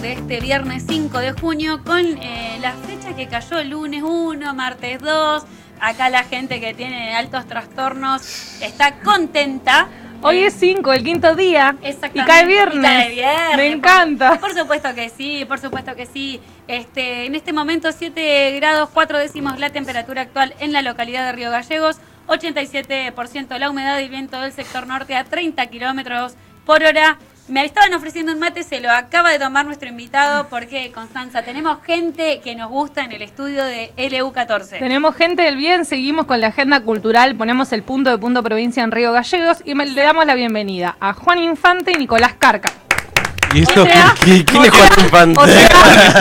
de este viernes 5 de junio con la fecha que cayó el lunes 1, martes 2. Acá la gente que tiene altos trastornos está contenta. Hoy es 5, el quinto día. Exactamente. Y cae viernes. Y cae viernes. Me encanta. Por supuesto que sí, por supuesto que sí. En este momento 7 grados 4 décimos la temperatura actual en la localidad de Río Gallegos. 87% la humedad y viento del sector norte a 30 kilómetros por hora. Me estaban ofreciendo un mate, se lo acaba de tomar nuestro invitado porque, Constanza, tenemos gente que nos gusta en el estudio de LU14. Tenemos gente del bien, seguimos con la agenda cultural, ponemos el punto de Punto Provincia en Río Gallegos y le damos la bienvenida a Juan Infante y Nicolás Carca. ¿Y esto? ¿Quién es Juan Infante? O sea,